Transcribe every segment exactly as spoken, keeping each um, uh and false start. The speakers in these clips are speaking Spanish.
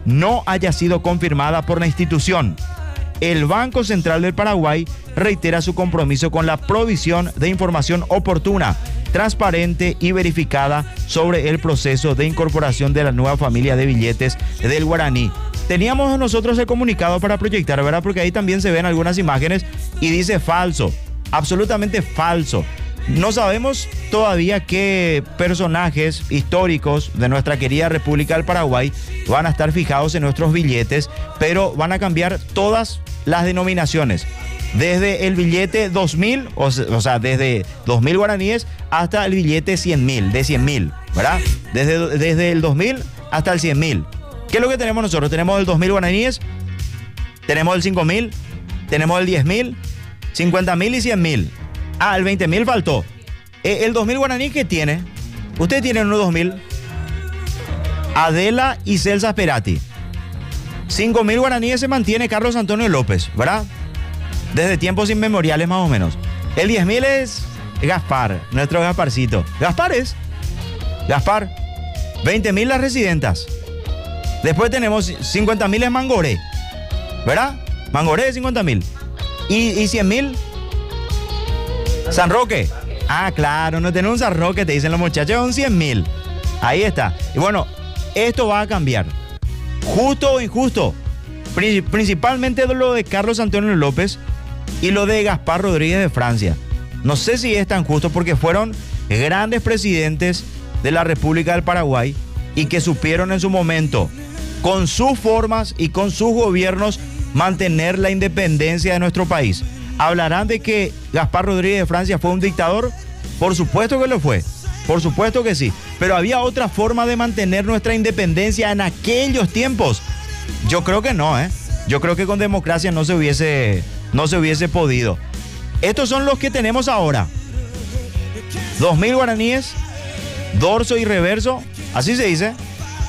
no haya sido confirmada por la institución. El Banco Central del Paraguay reitera su compromiso con la provisión de información oportuna, transparente y verificada sobre el proceso de incorporación de la nueva familia de billetes del guaraní. Teníamos nosotros el comunicado para proyectar, ¿verdad? Porque ahí también se ven algunas imágenes y dice falso, absolutamente falso. No sabemos todavía qué personajes históricos de nuestra querida República del Paraguay van a estar fijados en nuestros billetes, pero van a cambiar todas las denominaciones. Desde el billete dos mil, o sea, desde dos mil guaraníes hasta el billete cien mil, de cien mil, ¿verdad? Desde, desde el dos mil hasta el cien mil. ¿Qué es lo que tenemos nosotros? Tenemos el dos mil guaraníes, tenemos el cinco mil, tenemos el diez mil, cincuenta mil y cien mil. Ah, el veinte mil faltó. Eh, el dos mil guaraní, ¿qué tiene? Ustedes tienen uno dos mil. Adela y Celsa Sperati. cinco mil guaraníes se mantiene Carlos Antonio López, ¿verdad? Desde tiempos inmemoriales más o menos. El diez mil es Gaspar, nuestro Gasparcito. Gaspar es. Gaspar. veinte mil las residentas. Después tenemos cincuenta mil es Mangoré, ¿verdad? Mangoré de cincuenta mil. Y, y cien mil... San Roque. Ah, claro, no tenemos un San Roque, te dicen los muchachos, un cien mil. Ahí está. Y bueno, esto va a cambiar. Justo o injusto. Principalmente lo de Carlos Antonio López y lo de Gaspar Rodríguez de Francia. No sé si es tan justo porque fueron grandes presidentes de la República del Paraguay y que supieron en su momento, con sus formas y con sus gobiernos, mantener la independencia de nuestro país. ¿Hablarán de que Gaspar Rodríguez de Francia fue un dictador? Por supuesto que lo fue, por supuesto que sí. Pero había otra forma de mantener nuestra independencia en aquellos tiempos. Yo creo que no, ¿eh? Yo creo que con democracia no se hubiese, no se hubiese podido. Estos son los que tenemos ahora. dos mil guaraníes, dorso y reverso, así se dice.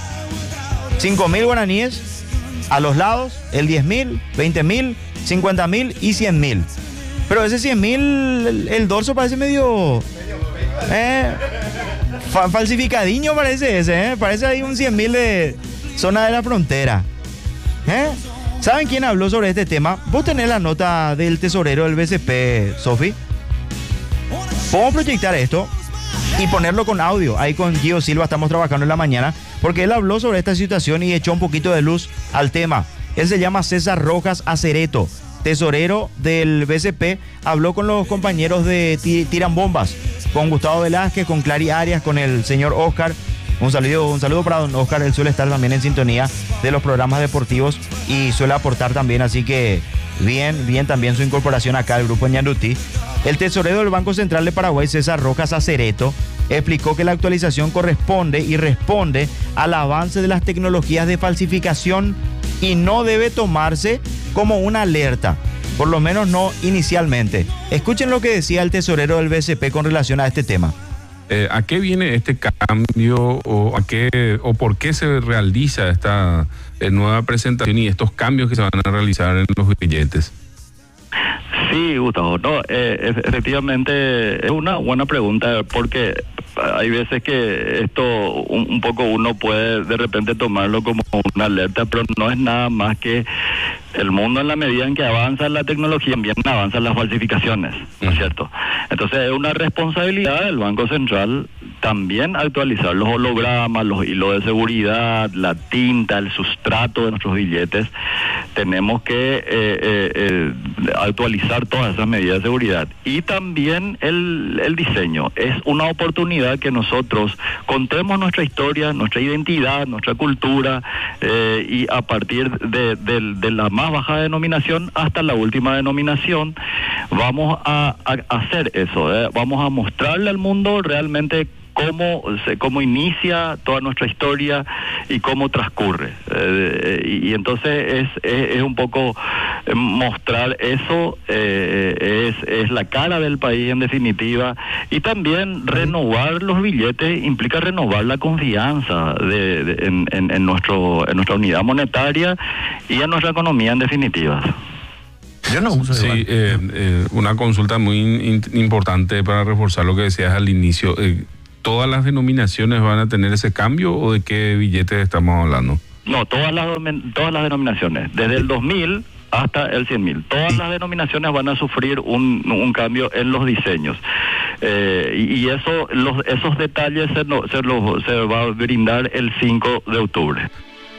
cinco mil guaraníes, a los lados, el diez mil, veinte mil, cincuenta mil y cien mil. Pero ese cien mil, el, el dorso parece medio... Eh, fa, falsificadiño parece ese, ¿eh? Parece ahí un cien mil de zona de la frontera. ¿Eh? ¿Saben quién habló sobre este tema? Vos tenés la nota del tesorero del B C P, Sofi. Podemos proyectar esto y ponerlo con audio. Ahí con Gio Silva estamos trabajando en la mañana, porque él habló sobre esta situación y echó un poquito de luz al tema. Él se llama César Rojas Acereto, tesorero del B C P. Habló con los compañeros de Tiran Bombas, con Gustavo Velázquez, con Clary Arias, con el señor Oscar. Un saludo, un saludo para don Oscar, él suele estar también en sintonía de los programas deportivos y suele aportar también, así que bien, bien también su incorporación acá al grupo Ñandutí. El tesorero del Banco Central de Paraguay, César Rojas Acereto, explicó que la actualización corresponde y responde al avance de las tecnologías de falsificación y no debe tomarse como una alerta, por lo menos no inicialmente. Escuchen lo que decía el tesorero del B C P con relación a este tema. Eh, ¿A qué viene este cambio o a qué o por qué se realiza esta eh, nueva presentación y estos cambios que se van a realizar en los billetes? Sí, Gustavo, no, eh, efectivamente es una buena pregunta porque hay veces que esto un, un poco uno puede de repente tomarlo como una alerta, pero no es nada más que el mundo, en la medida en que avanza la tecnología, también avanzan las falsificaciones, ¿no es cierto? Entonces es una responsabilidad del Banco Central también actualizar los hologramas, los hilos de seguridad, la tinta, el sustrato de nuestros billetes. Tenemos que eh, eh, eh, actualizar todas esas medidas de seguridad. Y también el, el diseño. Es una oportunidad que nosotros contemos nuestra historia, nuestra identidad, nuestra cultura, eh, y a partir de, de, de la más baja denominación hasta la última denominación, vamos a, a hacer eso, ¿eh? Vamos a mostrarle al mundo realmente cómo se, cómo inicia toda nuestra historia y cómo transcurre. Eh, y, y entonces es, es, es un poco mostrar eso, eh, es, es la cara del país en definitiva, y también renovar los billetes implica renovar la confianza de, de, en, en, en, nuestro, en nuestra unidad monetaria y en nuestra economía en definitiva. Yo no uso sí, eh, eh, una consulta muy in, importante para reforzar lo que decías al inicio. Eh, ¿Todas las denominaciones van a tener ese cambio o de qué billetes estamos hablando? No, todas las, todas las denominaciones, desde el dos mil hasta el cien mil. Todas las denominaciones van a sufrir un, un cambio en los diseños. Eh, y, y eso, los, esos detalles se, no, se, los, se va a brindar el cinco de octubre.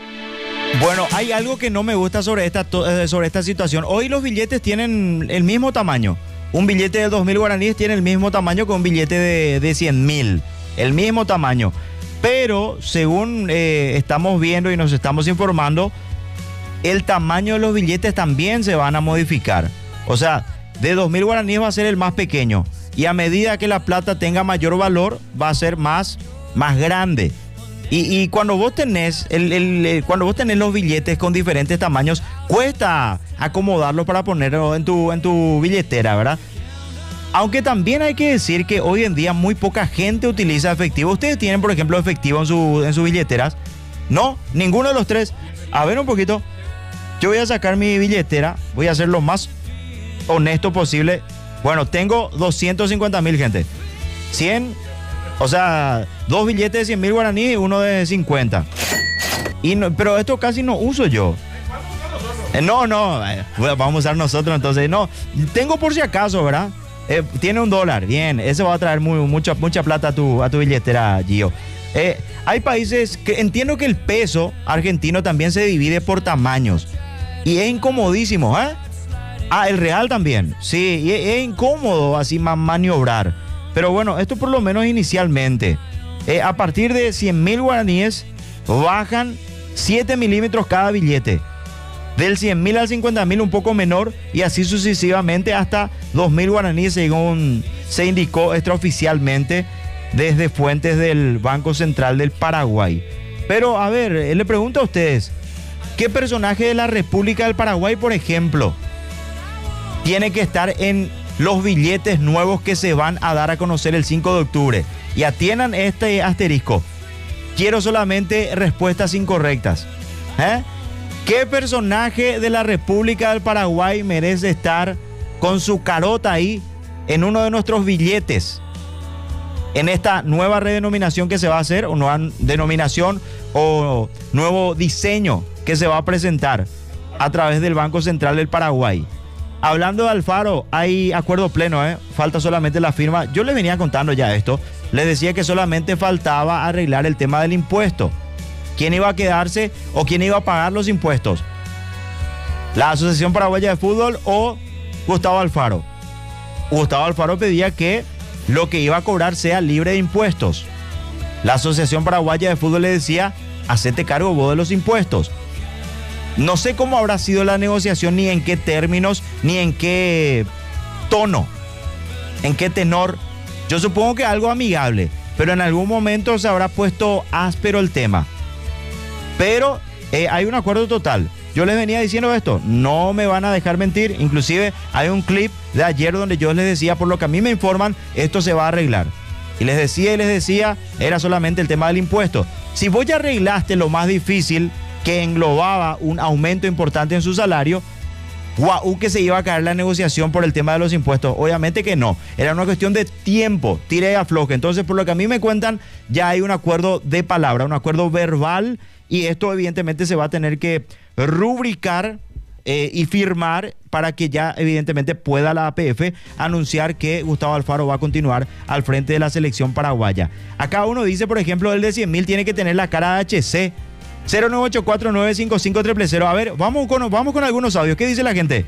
Bueno, hay algo que no me gusta sobre esta, sobre esta situación. Hoy los billetes tienen el mismo tamaño. Un billete de dos mil guaraníes tiene el mismo tamaño que un billete de, de cien mil. El mismo tamaño. Pero según eh, estamos viendo y nos estamos informando, el tamaño de los billetes también se van a modificar. O sea, de dos mil guaraníes va a ser el más pequeño. Y a medida que la plata tenga mayor valor, va a ser más, más grande. Y, y cuando vos tenés el, el, el, cuando vos tenés los billetes con diferentes tamaños, cuesta acomodarlos para ponerlos en tu, en tu billetera, ¿verdad? Aunque también hay que decir que hoy en día muy poca gente utiliza efectivo. ¿Ustedes tienen, por ejemplo, efectivo en, su, en sus billeteras? No, ninguno de los tres. A ver un poquito. Yo voy a sacar mi billetera, voy a ser lo más honesto posible. Bueno, tengo doscientos cincuenta mil, gente. cien, o sea, dos billetes de cien mil guaraníes y uno de cincuenta. Y no, pero esto casi no uso yo. Eh, no, no, eh, vamos a usar nosotros entonces. No, tengo por si acaso, ¿verdad? Eh, tiene un dólar, bien, eso va a traer muy, mucha, mucha plata a tu, a tu billetera, Gio. Eh, hay países que entiendo que el peso argentino también se divide por tamaños. Y es incomodísimo, ¿eh? Ah, el real también. Sí, y es, es incómodo así maniobrar. Pero bueno, esto por lo menos inicialmente. Eh, a partir de cien mil guaraníes bajan siete milímetros cada billete. Del cien mil al cincuenta mil un poco menor y así sucesivamente hasta dos mil guaraníes, según se indicó extraoficialmente desde fuentes del Banco Central del Paraguay. Pero a ver, le pregunto a ustedes, ¿qué personaje de la República del Paraguay, por ejemplo, tiene que estar en los billetes nuevos que se van a dar a conocer el cinco de octubre? Y atiendan este asterisco. Quiero solamente respuestas incorrectas. ¿Eh? ¿Qué personaje de la República del Paraguay merece estar con su carota ahí en uno de nuestros billetes? En esta nueva redenominación que se va a hacer, o nueva denominación o nuevo diseño que se va a presentar a través del Banco Central del Paraguay. Hablando de Alfaro, hay acuerdo pleno, ¿eh? Falta solamente la firma. Yo les venía contando ya esto. Les decía que solamente faltaba arreglar el tema del impuesto. ¿Quién iba a quedarse o quién iba a pagar los impuestos? ¿La Asociación Paraguaya de Fútbol o Gustavo Alfaro? Gustavo Alfaro pedía que lo que iba a cobrar sea libre de impuestos. La Asociación Paraguaya de Fútbol le decía, hacete cargo vos de los impuestos. No sé cómo habrá sido la negociación, ni en qué términos, ni en qué tono, en qué tenor. Yo supongo que algo amigable, pero en algún momento se habrá puesto áspero el tema. Pero eh, hay un acuerdo total. Yo les venía diciendo esto, no me van a dejar mentir. Inclusive hay un clip de ayer donde yo les decía, por lo que a mí me informan, esto se va a arreglar. Y les decía y les decía, era solamente el tema del impuesto. Si vos ya arreglaste lo más difícil, que englobaba un aumento importante en su salario, guau, que se iba a caer la negociación por el tema de los impuestos. Obviamente que no, era una cuestión de tiempo, tire y afloje. Entonces, por lo que a mí me cuentan, ya hay un acuerdo de palabra, un acuerdo verbal, y esto evidentemente se va a tener que rubricar eh, y firmar para que ya evidentemente pueda la A P F anunciar que Gustavo Alfaro va a continuar al frente de la selección paraguaya. Acá uno dice, por ejemplo, el de cien mil tiene que tener la cara de H C. cero nueve ocho cuatro nueve cinco cinco cero cero cero. A ver, vamos con, vamos con algunos audios. ¿Qué dice la gente?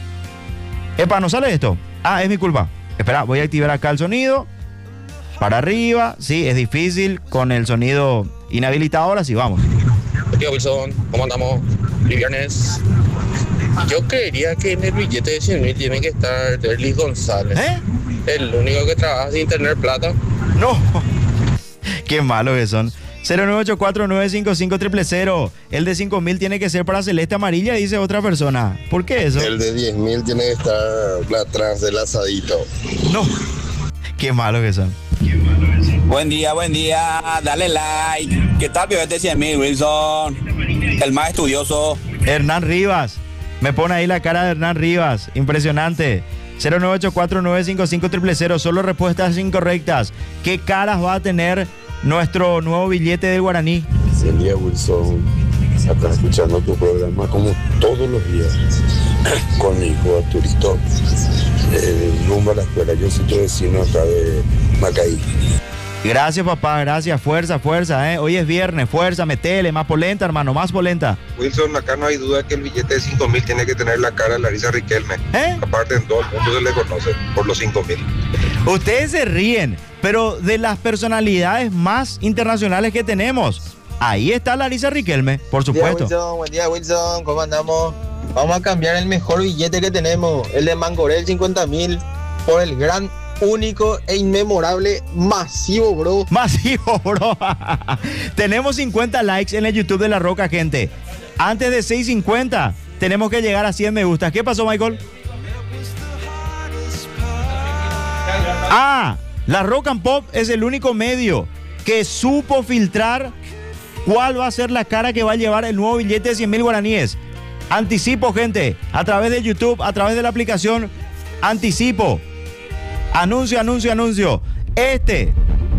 Epa, ¿no sale esto? Ah, es mi culpa. Espera, voy a activar acá el sonido. Para arriba. Sí, es difícil con el sonido inhabilitado. Ahora sí, vamos. Tío Wilson, ¿cómo andamos? El viernes. Yo creería que en el billete de cien mil tiene que estar Derlis González. ¿Eh? El único que trabaja sin tener plata. No. Qué malo que son. cero nueve ocho cuatro nueve cinco cinco cero cero cero. El de cinco mil tiene que ser para celeste amarilla, dice otra persona. ¿Por qué eso? El de diez mil tiene que estar atrás del asadito. No. Qué malo que son. Buen día, buen día. Dale like. ¿Qué tal, Pibete cien mil, Wilson? El más estudioso. Hernán Rivas. Me pone ahí la cara de Hernán Rivas. Impresionante. cero nueve ocho cuatro nueve cinco cinco cero cero cero. Solo respuestas incorrectas. ¿Qué caras va a tener nuestro nuevo billete del guaraní? Sería Wilson. acá escuchando tu programa como todos los días con mi hijo Arturito, eh, rumbo a la escuela. Yo soy tu vecino acá de Macaí. Gracias, papá, gracias. Fuerza, fuerza, ¿eh? Hoy es viernes, fuerza, metele, más polenta, hermano, más polenta. Wilson, acá no hay duda que el billete de cinco mil tiene que tener la cara de Larisa Riquelme. ¿Eh? Aparte, en todo el mundo se le conoce por los cinco mil. Ustedes se ríen, pero de las personalidades más internacionales que tenemos, ahí está Larisa Riquelme, por supuesto. Buen día, Wilson, buen día, Wilson, ¿cómo andamos? Vamos a cambiar el mejor billete que tenemos, el de Mangorel cincuenta mil, por el gran, único e inmemorable Masivo, bro. Masivo, bro. Tenemos cincuenta likes en el YouTube de La Roca, gente. Antes de seis cincuenta tenemos que llegar a cien me gustas. ¿Qué pasó, Michael? Ah, La Rock and Pop es el único medio que supo filtrar cuál va a ser la cara que va a llevar el nuevo billete de cien mil guaraníes. Anticipo, gente, a través de YouTube, a través de la aplicación, anticipo. Anuncio, anuncio, anuncio. Este,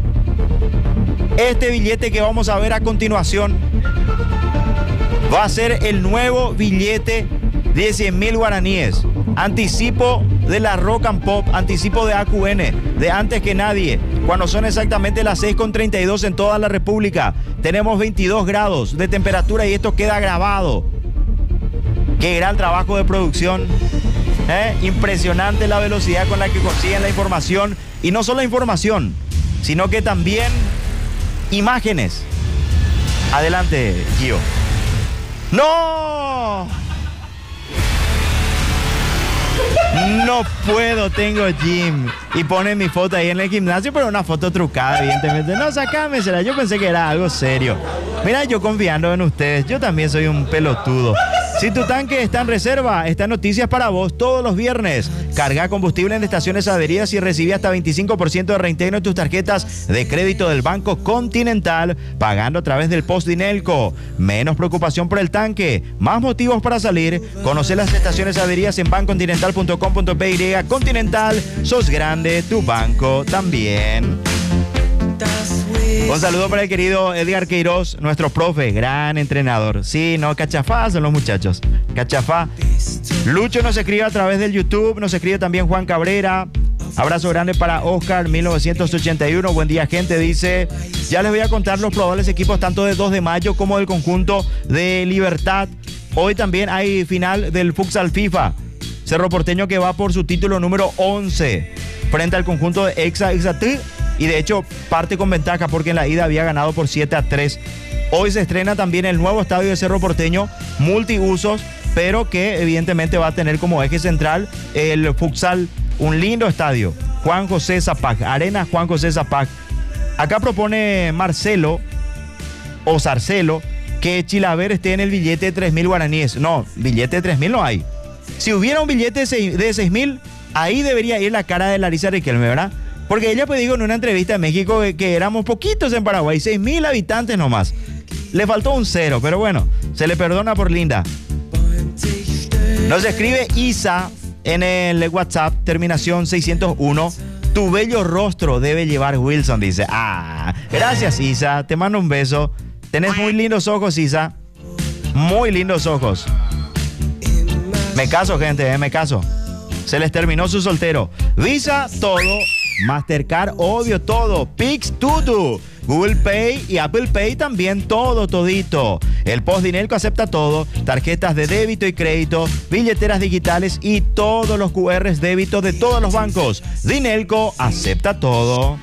este billete que vamos a ver a continuación va a ser el nuevo billete de cien mil guaraníes. Anticipo de La Rock and Pop, anticipo de A Q N, de antes que nadie, cuando son exactamente las seis con treinta y dos en toda la República. Tenemos veintidós grados de temperatura y esto queda grabado. Qué gran trabajo de producción. ¿Eh? Impresionante la velocidad con la que consiguen la información. Y no solo información, sino que también imágenes. Adelante, Gio. ¡No! No puedo, tengo gym. Y pone mi foto ahí en el gimnasio, pero una foto trucada, evidentemente. No, sacámesela, yo pensé que era algo serio. Mira, yo confiando en ustedes, yo también soy un pelotudo. Si tu tanque está en reserva, esta noticia es para vos todos los viernes. Carga combustible en estaciones adheridas y recibí hasta veinticinco por ciento de reintegro en tus tarjetas de crédito del Banco Continental, pagando a través del Post Dinelco. Menos preocupación por el tanque, más motivos para salir. Conoce las estaciones adheridas en bancontinental punto com punto p y. Continental, sos grande, tu banco también. Un saludo para el querido Edgar Queiroz, nuestro profe, gran entrenador. Sí, no, cachafá son los muchachos. Cachafá. Lucho nos escribe a través del YouTube, nos escribe también Juan Cabrera. Abrazo grande para Oscar, mil novecientos ochenta y uno. Buen día, gente, dice. Ya les voy a contar los probables equipos tanto de dos de mayo como del conjunto de Libertad. Hoy también hay final del Futsal FIFA. Cerro Porteño que va por su título número once frente al conjunto de Exa Exatí. Y de hecho parte con ventaja porque en la ida había ganado por siete a tres. Hoy se estrena también el nuevo estadio de Cerro Porteño, multiusos, pero que evidentemente va a tener como eje central el futsal, un lindo estadio. Juan José Zapac, Arena Juan José Zapac. Acá propone Marcelo o Zarcelo que Chilaver esté en el billete de tres mil guaraníes. No, billete de tres mil no hay. Si hubiera un billete de seis mil, ahí debería ir la cara de Larisa Riquelme, ¿verdad? Porque ella pues dijo en una entrevista en México que, que éramos poquitos en Paraguay, seis mil habitantes nomás. Le faltó un cero, pero bueno, se le perdona por linda. Nos escribe Isa en el WhatsApp, terminación seiscientos uno. Tu bello rostro debe llevar Wilson, dice. Ah, gracias Isa, te mando un beso. Tenés muy lindos ojos, Isa. Muy lindos ojos. Me caso, gente, eh, me caso. Se les terminó su soltero. Visa, todo. Mastercard, obvio, todo. Pix, tutu. Google Pay y Apple Pay también, todo, todito. El Post Dinelco acepta todo. Tarjetas de débito y crédito, billeteras digitales y todos los Q Rs débito de todos los bancos. Dinelco acepta todo.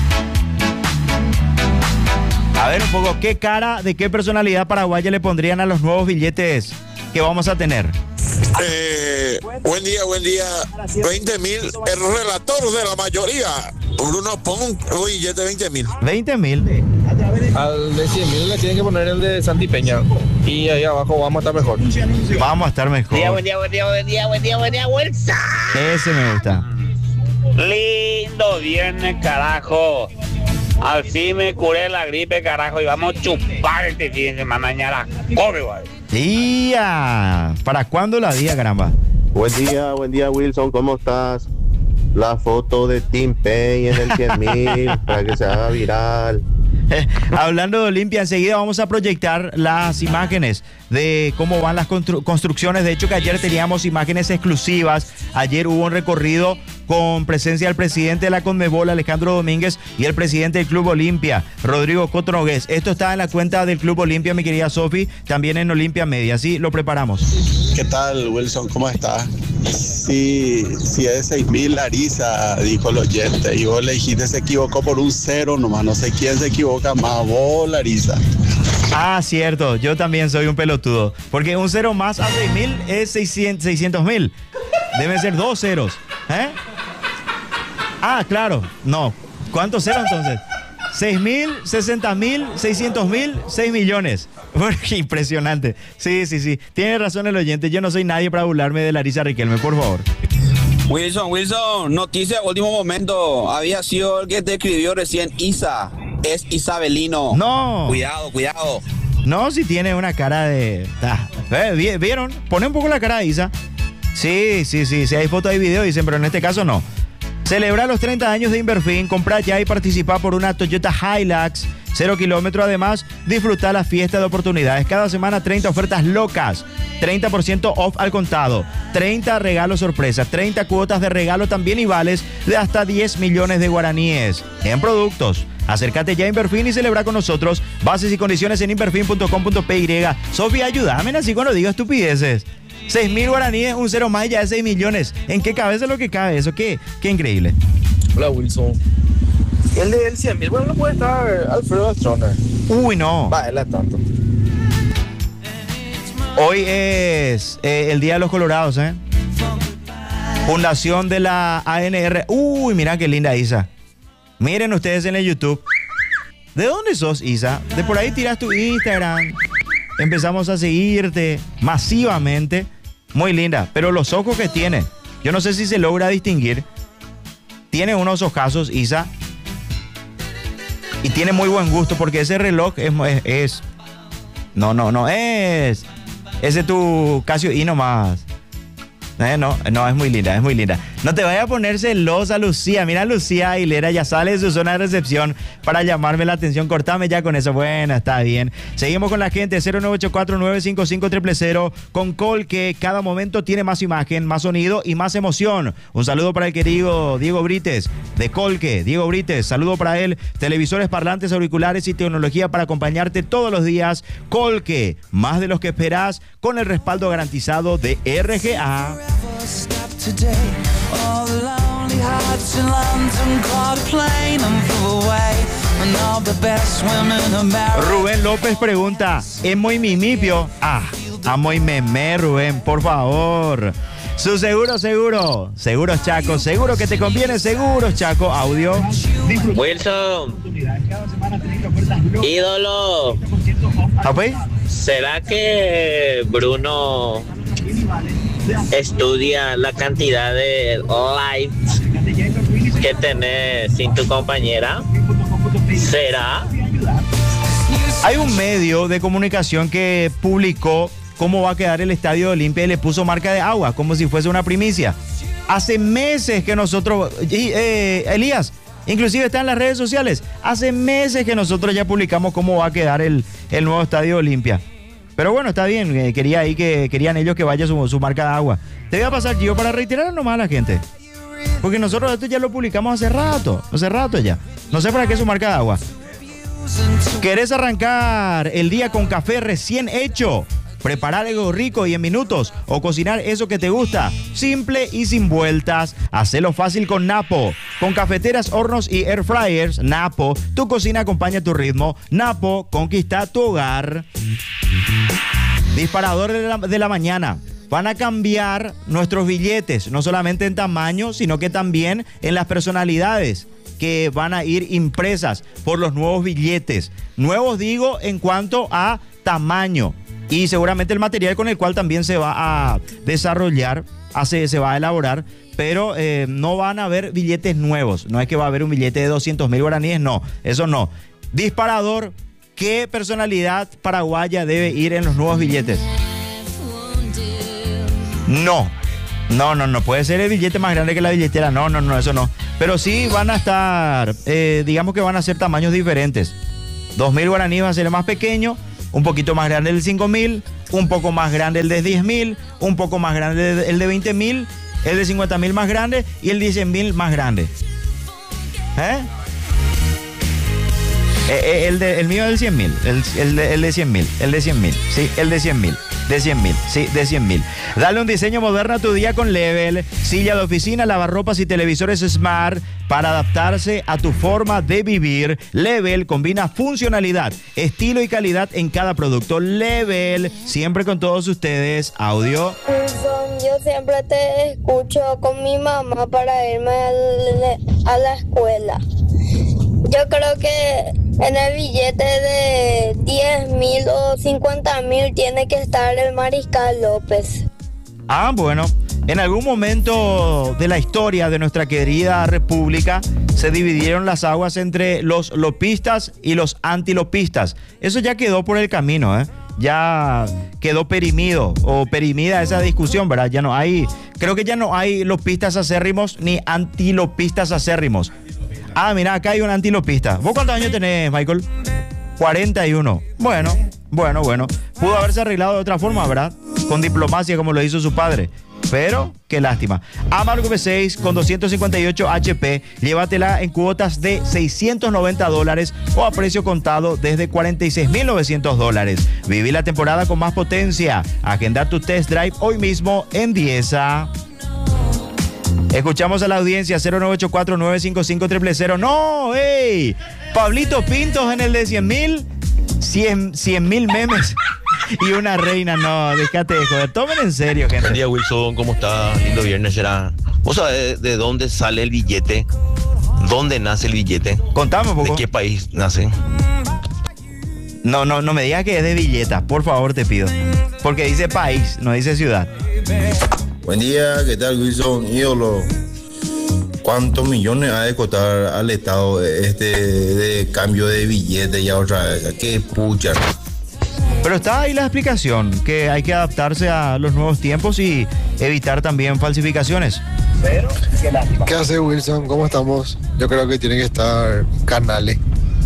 A ver un poco, ¿qué cara de qué personalidad paraguaya le pondrían a los nuevos billetes que vamos a tener? Eh, buen día, buen día. veinte mil, el relator de la mayoría. Bruno, pon un billete de veinte mil. veinte mil. Al de cien mil le tienen que poner el de Santi Peña. Y ahí abajo vamos a estar mejor. Vamos a estar mejor. Buen día, buen día, buen día, buen día, buen día, buen día, Wilson. Ese me gusta. Lindo viernes, carajo. Al fin me curé la gripe, carajo. Y vamos a chupar este fin de semana. Mañana, come, güey. Día. ¿Para cuándo la día, caramba? Buen día, buen día, Wilson, ¿cómo estás? La foto de Tim Pay en el cien mil para que se haga viral. Hablando de Olimpia, enseguida vamos a proyectar las imágenes de cómo van las constru- construcciones. De hecho, que ayer teníamos imágenes exclusivas. Ayer hubo un recorrido con presencia del presidente de la Conmebol, Alejandro Domínguez, y el presidente del Club Olimpia, Rodrigo Cotonogués. Esto está en la cuenta del Club Olimpia, mi querida Sofi, también en Olimpia Media. Sí, lo preparamos. ¿Qué tal, Wilson? ¿Cómo estás? Sí, sí es seis mil Larisa, dijo el oyente, y vos le dijiste se equivocó por un cero nomás, no sé quién se equivoca más, vos, Larisa. Ah, cierto, yo también soy un pelotudo, porque un cero más a seis mil es seiscientos mil, deben ser dos ceros, ¿eh? Ah, claro, no, ¿cuántos ceros entonces? seis mil, sesenta mil, seiscientos mil, seis millones. Impresionante. Sí, sí, sí. Tiene razón el oyente. Yo no soy nadie para burlarme de Larisa Riquelme, por favor. Wilson, Wilson, noticia de último momento. Había sido el que te escribió recién Isa. Es Isabelino. No. Cuidado, cuidado. No, si tiene una cara de... Ah, eh, ¿vieron? Pone un poco la cara de Isa. Sí, sí, sí. Si hay foto y video, dicen, pero en este caso no. Celebra los treinta años de Inverfin, compra ya y participa por una Toyota Hilux, cero kilómetros. Además, disfruta la fiesta de oportunidades. Cada semana treinta ofertas locas, treinta por ciento off al contado, treinta regalos sorpresa, treinta cuotas de regalo también y vales de hasta diez millones de guaraníes en productos. Acércate ya a Inverfin y celebra con nosotros. Bases y condiciones en inverfin punto com punto p y. Sofía, ayúdame así cuando digo estupideces. seis mil guaraníes, un cero más y ya es seis millones. ¿En qué cabeza es lo que cabe eso? Qué, qué increíble. Hola, Wilson. El del cien mil, bueno, no puede estar Alfredo Stroner. Uy, no. Va, él es tanto. Hoy es eh, el Día de los Colorados, ¿eh? Fundación de la A N R. Uy, mira qué linda Isa. Miren ustedes en el YouTube. ¿De dónde sos, Isa? De por ahí tiras tu Instagram. Empezamos a seguirte masivamente. Muy linda. Pero los ojos que tiene, yo no sé si se logra distinguir. Tiene unos ojazos, Isa. Y tiene muy buen gusto porque ese reloj es... es, es no, no, no es... Ese es tu Casio I nomás. Eh, no, no, es muy linda, es muy linda. No te vayas a poner celosa, Lucía. Mira, Lucía Aguilera ya sale de su zona de recepción para llamarme la atención. Cortame ya con eso. Bueno, está bien. Seguimos con la gente. cero nueve ocho cuatro nueve cinco cinco cero cero cero con Colque. Cada momento tiene más imagen, más sonido y más emoción. Un saludo para el querido Diego Brites de Colque. Diego Brites, saludo para él. Televisores, parlantes, auriculares y tecnología para acompañarte todos los días. Colque, más de los que esperás, con el respaldo garantizado de R G A. Rubén López pregunta, ¿es muy mimipio? Ah, amo y meme, Rubén, por favor. Su seguro, seguro. Seguros Chaco, seguro que te conviene, seguros Chaco. Audio. Wilson, ídolo. ¿Apay? ¿Será que Bruno estudia la cantidad de likes que tenés sin tu compañera? ¿Será? Hay un medio de comunicación que publicó cómo va a quedar el estadio de Olimpia y le puso marca de agua, como si fuese una primicia. Hace meses que nosotros, eh, Elías, inclusive está en las redes sociales, hace meses que nosotros ya publicamos cómo va a quedar el, el nuevo estadio de Olimpia. Pero bueno, está bien, eh, quería ahí que querían ellos que vaya su, su marca de agua. Te voy a pasar, Gio, para reiterar nomás a la gente. Porque nosotros esto ya lo publicamos hace rato, hace rato ya. No sé para qué su marca de agua. ¿Querés arrancar el día con café recién hecho? Preparar algo rico y en minutos o cocinar eso que te gusta, simple y sin vueltas. Hacelo fácil con Napo. Con cafeteras, hornos y air fryers, Napo, tu cocina acompaña tu ritmo. Napo, conquista tu hogar. Disparador de la, de la mañana. Van a cambiar nuestros billetes, no solamente en tamaño, sino que también en las personalidades que van a ir impresas por los nuevos billetes. Nuevos digo en cuanto a tamaño. Y seguramente el material con el cual también se va a desarrollar, hace, se va a elaborar, pero eh, no van a haber billetes nuevos. No es que va a haber un billete de doscientos mil guaraníes, no, eso no. Disparador, ¿qué personalidad paraguaya debe ir en los nuevos billetes? No, no, no, no puede ser el billete más grande que la billetera, no, no, no, eso no. Pero sí van a estar, eh, digamos que van a ser tamaños diferentes. dos mil guaraníes va a ser el más pequeño, un poquito más grande el de cinco mil, un poco más grande el de diez mil, un poco más grande el de veinte mil, el de cincuenta mil más grande y el de cien mil más grande. ¿Eh? Eh, el, de, el mío es el cien mil, el, el, de, el de cien mil, el de cien mil, sí, el de cien mil, de cien mil, sí, de cien mil. Dale un diseño moderno a tu día con Level, silla de oficina, lavarropas y televisores Smart para adaptarse a tu forma de vivir. Level combina funcionalidad, estilo y calidad en cada producto. Level, siempre con todos ustedes. Audio. Yo siempre te escucho con mi mamá para irme a la escuela. Yo creo que en el billete de diez mil o cincuenta mil tiene que estar el Mariscal López. Ah, bueno, en algún momento de la historia de nuestra querida república se dividieron las aguas entre los lopistas y los antilopistas. Eso ya quedó por el camino, ¿eh? Ya quedó perimido o perimida esa discusión, ¿verdad? Ya no hay, creo que ya no hay lopistas acérrimos ni antilopistas acérrimos. Ah, mira, acá hay un antilopista. ¿Vos cuántos años tenés, Michael? cuarenta y uno. Bueno, bueno, bueno. Pudo haberse arreglado de otra forma, ¿verdad? Con diplomacia como lo hizo su padre. Pero, qué lástima. Amargo V seis con doscientos cincuenta y ocho H P. Llévatela en cuotas de seiscientos noventa dólares o a precio contado desde cuarenta y seis mil novecientos dólares. Viví la temporada con más potencia. Agenda tu test drive hoy mismo en Diesa. Escuchamos a la audiencia cero nueve ocho cuatro nueve cinco cinco cero cero cero. ¡No! ¡Ey! Pablito Pintos en el de cien mil. cien mil memes y una reina. No, déjate de joder. Tomen en serio, gente. Buen día, Wilson. ¿Cómo está? Lindo viernes será. ¿Vos sabés de dónde sale el billete? ¿Dónde nace el billete? Contame un poco. ¿De qué país nace? No, no, no me digas que es de billetas, por favor, te pido. Porque dice país, no dice ciudad. Buen día, ¿qué tal, Wilson? Ídolo, ¿cuántos millones ha de costar al Estado este de cambio de billete ya otra vez? ¿Qué pucha? Pero está ahí la explicación, que hay que adaptarse a los nuevos tiempos y evitar también falsificaciones. Pero, qué lástima. ¿Qué hace, Wilson? ¿Cómo estamos? Yo creo que tiene que estar Canales.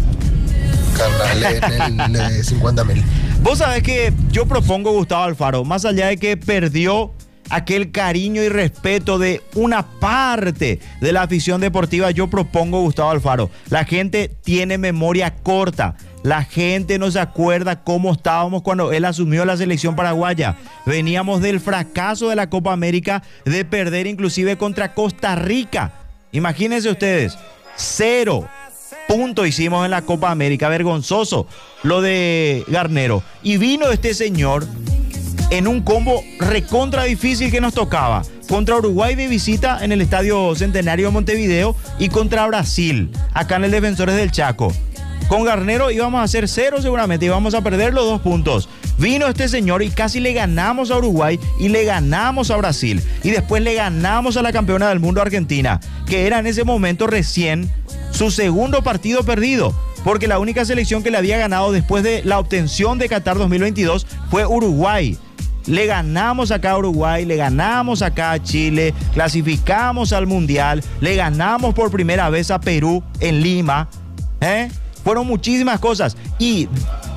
Canales en el de cincuenta mil. Vos sabés que yo propongo Gustavo Alfaro, más allá de que perdió aquel cariño y respeto de una parte de la afición deportiva, yo propongo Gustavo Alfaro. La gente tiene memoria corta. La gente no se acuerda cómo estábamos cuando él asumió la selección paraguaya. Veníamos del fracaso de la Copa América, de perder inclusive contra Costa Rica. Imagínense ustedes, cero punto hicimos en la Copa América. Vergonzoso lo de Garnero. Y vino este señor en un combo recontra difícil que nos tocaba. Contra Uruguay de visita en el Estadio Centenario de Montevideo y contra Brasil, acá en el Defensores del Chaco. Con Garnero íbamos a hacer cero seguramente, íbamos a perder los dos puntos. Vino este señor y casi le ganamos a Uruguay y le ganamos a Brasil. Y después le ganamos a la campeona del mundo Argentina, que era en ese momento recién su segundo partido perdido. Porque la única selección que le había ganado después de la obtención de Qatar dos mil veintidós fue Uruguay. Le ganamos acá a Uruguay, le ganamos acá a Chile, clasificamos al Mundial, le ganamos por primera vez a Perú en Lima. ¿Eh? Fueron muchísimas cosas. Y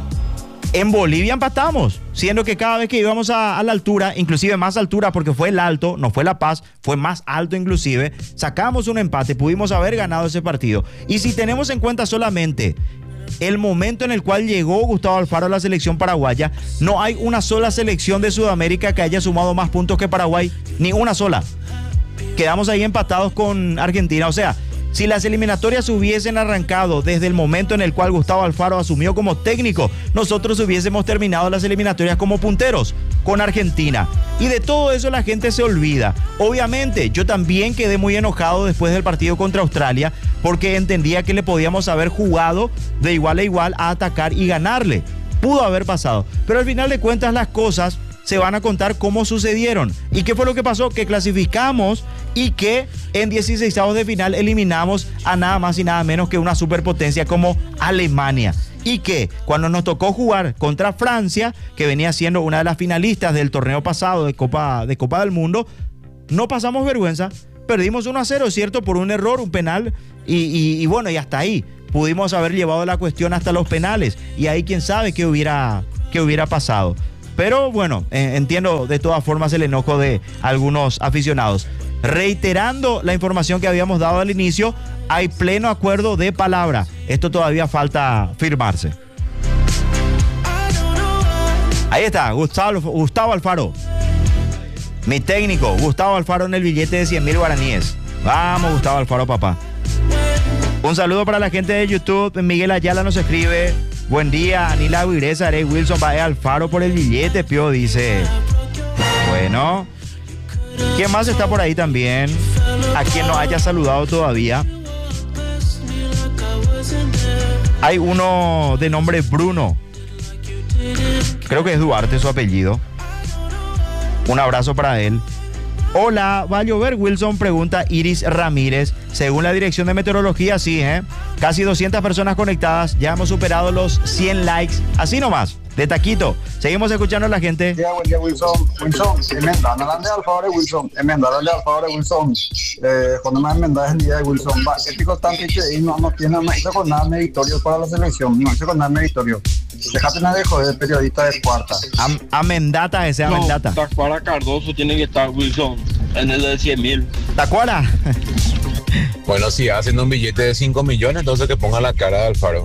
en Bolivia empatamos, siendo que cada vez que íbamos a, a la altura, inclusive más altura porque fue el Alto, no fue La Paz, fue más alto inclusive, sacamos un empate, pudimos haber ganado ese partido. Y si tenemos en cuenta solamente el momento en el cual llegó Gustavo Alfaro a la selección paraguaya, no hay una sola selección de Sudamérica que haya sumado más puntos que Paraguay, ni una sola. Quedamos ahí empatados con Argentina. O sea, si las eliminatorias hubiesen arrancado desde el momento en el cual Gustavo Alfaro asumió como técnico, nosotros hubiésemos terminado las eliminatorias como punteros con Argentina. Y de todo eso la gente se olvida. Obviamente, yo también quedé muy enojado después del partido contra Australia porque entendía que le podíamos haber jugado de igual a igual a atacar y ganarle. Pudo haber pasado. Pero al final de cuentas las cosas se van a contar cómo sucedieron. ¿Y qué fue lo que pasó? Que clasificamos y que en dieciseisavos de final eliminamos a nada más y nada menos que una superpotencia como Alemania. Y que cuando nos tocó jugar contra Francia, que venía siendo una de las finalistas del torneo pasado de Copa, de Copa del Mundo, no pasamos vergüenza. Perdimos uno a cero, ¿cierto? Por un error, un penal y, y, y bueno, y hasta ahí. pudimos haber llevado la cuestión hasta los penales y ahí quién sabe qué hubiera, qué hubiera pasado. Pero bueno, eh, entiendo de todas formas el enojo de algunos aficionados. Reiterando la información que habíamos dado al inicio, hay pleno acuerdo de palabra. Esto todavía falta firmarse. Ahí está, Gustavo, Gustavo Alfaro. Mi técnico, Gustavo Alfaro en el billete de cien mil guaraníes. Vamos, Gustavo Alfaro, papá. Un saludo para la gente de YouTube. Miguel Ayala nos escribe: buen día, Anila Guireza, Arey Wilson, va a Alfaro por el billete, Pio, dice. Bueno. ¿Quién más está por ahí también? A quien no haya saludado todavía. Hay uno de nombre Bruno. Creo que es Duarte su apellido. Un abrazo para él. Hola, ¿va a llover, Wilson? Pregunta Iris Ramírez. Según la Dirección de Meteorología, sí, ¿eh? Casi doscientas personas conectadas. Ya hemos superado los cien likes. Así nomás, de taquito. Seguimos escuchando a la gente. Buen día, buen día, Wilson. Wilson, enmendando la de Alfaro de Wilson. Enmendando la de Alfaro de Wilson. Eh, cuando me enmendas el día de Wilson. Va, qué pico tanto y no, no tiene no hizo con nada meritorio para la selección. No hizo con nada meritorio. Déjate nada de joder, periodista de cuarta. Am, amendata ese, amendata. No, Tacuara Cardoso tiene que estar, Wilson, en el de cien mil. ¿Tacuara? Bueno, si hacen un billete de cinco millones, entonces que ponga la cara de Alfaro.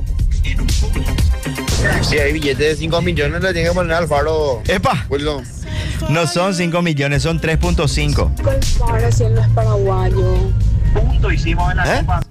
Si hay billete de cinco millones, le tiene que poner Alfaro. ¡Epa! Wilson. No son cinco millones, son tres punto cinco. Alfaro, si él no es paraguayo. Punto hicimos en la ¿Eh? Copa.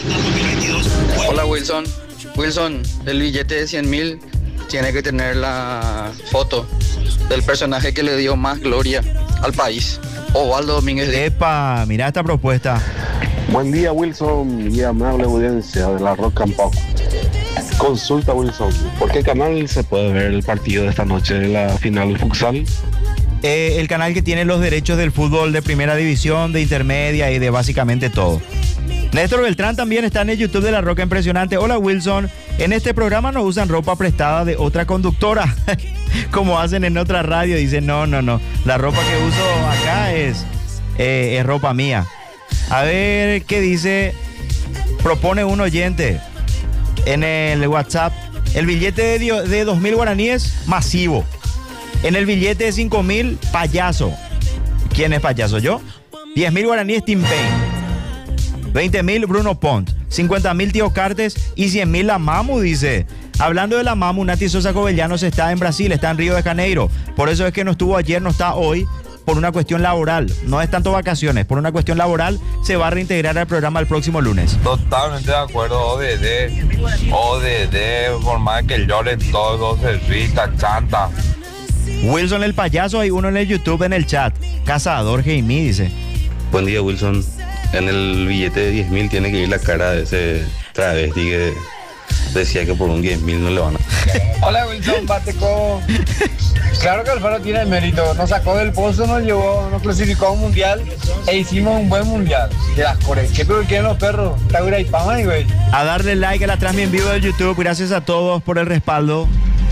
Hola, Wilson. Wilson, el billete de cien mil tiene que tener la foto del personaje que le dio más gloria al país, Osvaldo Domínguez. Epa, mira esta propuesta. Buen día, Wilson y amable audiencia de la Rock and Pop. Consulta, Wilson, ¿por qué canal se puede ver el partido de esta noche de la final del futsal? Eh, el canal que tiene los derechos del fútbol de primera división, de intermedia y de básicamente todo. Néstor Beltrán también está en el YouTube de La Roca Impresionante. Hola, Wilson. En este programa no usan ropa prestada de otra conductora, como hacen en otra radio. Dicen, no, no, no. La ropa que uso acá es, eh, es ropa mía. A ver, ¿qué dice? Propone un oyente en el WhatsApp. El billete de, de dos mil guaraníes, masivo. En el billete de cinco mil, payaso. ¿Quién es payaso? ¿Yo? diez mil guaraníes, Tim Payne. veinte mil Bruno Pont, cincuenta mil Tío Cartes y cien mil la Mamu, dice. Hablando de la Mamu, Nati Sosa Covellanos está en Brasil, está en Río de Janeiro. Por eso es que no estuvo ayer, no está hoy, por una cuestión laboral. No es tanto vacaciones, por una cuestión laboral se va a reintegrar al programa el próximo lunes. Totalmente de acuerdo, O D D, O D D, por más que lloren todos, se rita, chanta. Wilson el payaso, hay uno en el YouTube en el chat. Cazador Jaime dice. Buen día, Wilson. En el billete de diez mil tiene que ir la cara de ese travesti que decía que por un diez mil no le van a... Hola, Wilson, Bateco. Claro que Alfaro tiene el mérito. Nos sacó del pozo, nos llevó, nos clasificó a un mundial e hicimos un buen mundial. De las Coreas. ¿Qué peor quieren los perros? Taura y Pama, güey. A darle like a la transmisión en vivo del YouTube. Gracias a todos por el respaldo.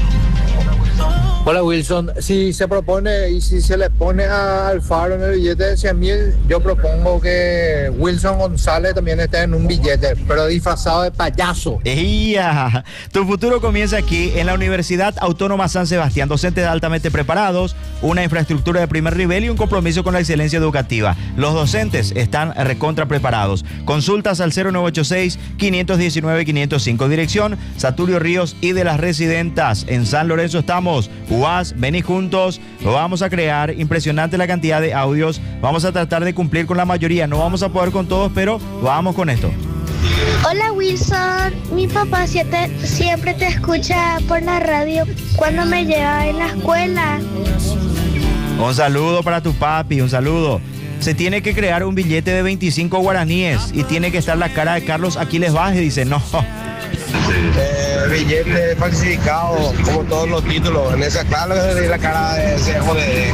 Hola, Wilson. Si se propone y si se le pone a Alfaro en el billete de cien mil, yo propongo que Wilson González también esté en un billete, pero disfrazado de payaso. ¡Ella! Tu futuro comienza aquí en la Universidad Autónoma San Sebastián. Docentes altamente preparados, una infraestructura de primer nivel y un compromiso con la excelencia educativa. Los docentes están recontra preparados. Consultas al cero nueve ocho seis, cinco uno nueve, cinco cero cinco. Dirección Saturio Ríos y de las Residentas. En San Lorenzo estamos. U A S, vení juntos, lo vamos a crear. Impresionante la cantidad de audios. Vamos a tratar de cumplir con la mayoría. No vamos a poder con todos, pero vamos con esto. Hola, Wilson. Mi papá siete, siempre te escucha por la radio cuando me lleva en la escuela. Un saludo para tu papi, un saludo. Se tiene que crear un billete de veinticinco guaraníes y tiene que estar la cara de Carlos Aquiles Baje. Dice, no. Eh, billete falsificado, como todos los títulos. En esa claro que la cara de ese joder.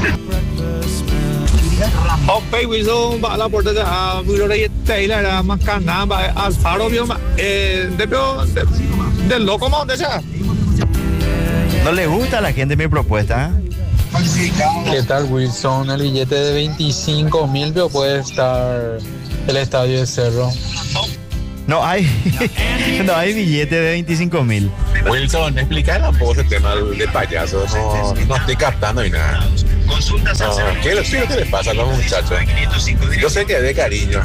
Ok, Wilson, va a la puerta de a Wilson Taylor, más canamba, Alfaro, eh, de, de, de loco, más donde sea. No le gusta a la gente mi propuesta, ¿eh? ¿Qué tal, Wilson? El billete de veinticinco mil, pero puede estar el estadio de Cerro. No hay, no hay billete de veinticinco mil. Wilson, explícale un poco ese tema de payaso. No, no estoy captando ni nada. No, ¿qué, es lo que le pasa a los muchachos? Yo sé que es de cariño.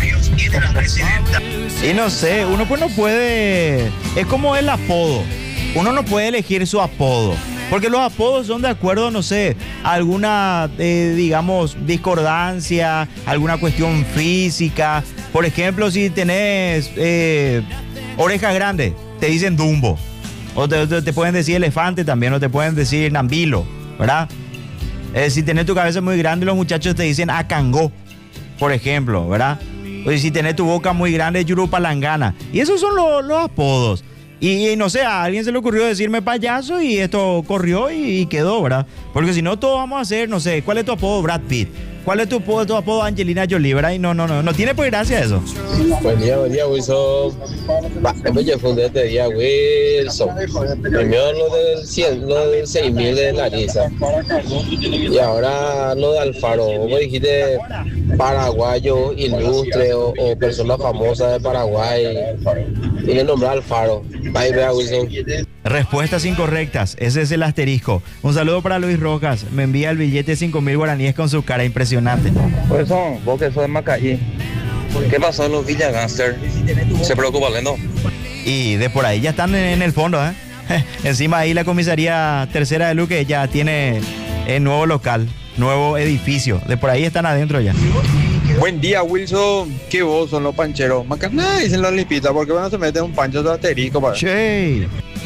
Y no sé, uno pues no puede... Es como el apodo. Uno no puede elegir su apodo. Porque los apodos son de acuerdo, no sé, a alguna, eh, digamos, discordancia, alguna cuestión física. Por ejemplo, si tenés eh, orejas grandes, te dicen Dumbo. O te, te, te pueden decir elefante también, o te pueden decir Nambilo, ¿verdad? Eh, si tenés tu cabeza muy grande, los muchachos te dicen Acangó, por ejemplo, ¿verdad? O si tenés tu boca muy grande, Yurupalangana. Y esos son los, los apodos. Y, y no sé, a alguien se le ocurrió decirme payaso y esto corrió y, y quedó, ¿verdad? Porque si no, todos vamos a hacer, no sé, ¿cuál es tu apodo, Brad Pitt? ¿Cuál es tu apodo, tu apodo Angelina Jolie, verdad? Y no, no, no, no tiene pues gracia eso. Buen día, buen día, Wilson. Va, después yo fundé este día, Wilson. Primero lo del cien, lo del seis mil de Larisa. Y ahora lo de Alfaro. Vos dijiste paraguayo ilustre o, o persona famosa de Paraguay. Y le nombré Alfaro. Bye, vea, Wilson. Respuestas incorrectas, ese es el asterisco. Un saludo para Luis Rojas, me envía el billete de cinco mil guaraníes con su cara impresionante. Pues son, vos que sos de Macaí, ¿qué pasó en los Villa Gangster? ¿Se preocupa, no? Y de por ahí ya están en, en el fondo, ¿eh? Encima ahí la comisaría tercera de Luque ya tiene el nuevo local, nuevo edificio, de por ahí están adentro ya. Buen día, Wilson. ¿Qué vos son los pancheros? Macaná, dicen los limpitas, porque bueno se mete un pancho de asterisco para. Che.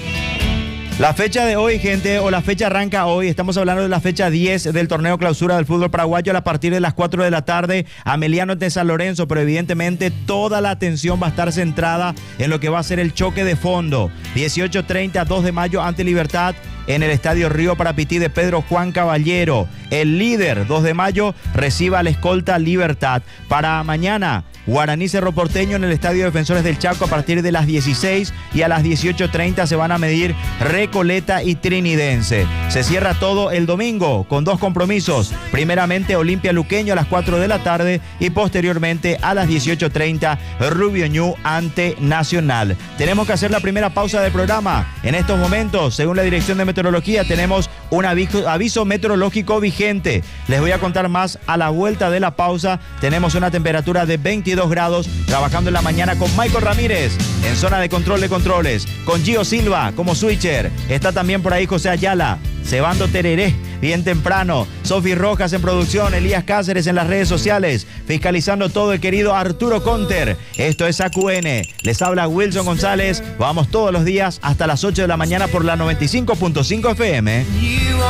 La fecha de hoy, gente, o la fecha arranca hoy. Estamos hablando de la fecha diez del torneo clausura del fútbol paraguayo a partir de las cuatro de la tarde. Ameliano de San Lorenzo, pero evidentemente toda la atención va a estar centrada en lo que va a ser el choque de fondo. dieciocho treinta, dos de mayo ante Libertad en el Estadio Río Parapití de Pedro Juan Caballero. El líder, dos de mayo, recibe a la escolta Libertad. Para mañana, Guaraní Cerro Porteño en el Estadio Defensores del Chaco a partir de las dieciséis y a las dieciocho treinta se van a medir Recoleta y Trinidense. Se cierra todo el domingo con dos compromisos. Primeramente Olimpia Luqueño a las cuatro de la tarde y posteriormente a las dieciocho treinta Rubio Ñu ante Nacional. Tenemos que hacer la primera pausa del programa. En estos momentos, según la Dirección de Meteorología, tenemos un aviso, aviso meteorológico vigente. Les voy a contar más a la vuelta de la pausa. Tenemos una temperatura de veintidós grados, trabajando en la mañana con Michael Ramírez en zona de control de controles, con Gio Silva como switcher. Está también por ahí José Ayala, cebando tereré bien temprano. Sofi Rojas en producción, Elías Cáceres en las redes sociales, fiscalizando todo el querido Arturo Conter. Esto es A Q N. Les habla Wilson González. Vamos todos los días hasta las ocho de la mañana por la noventa y cinco punto cinco F M.